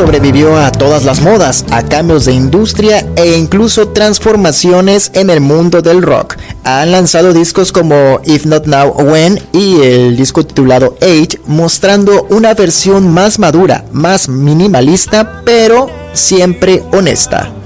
sobrevivió a todas las modas, a cambios de industria e incluso transformaciones en el mundo del rock. Han lanzado discos como If Not Now, When y el disco titulado Age, mostrando una versión más madura, más minimalista, pero siempre honesta.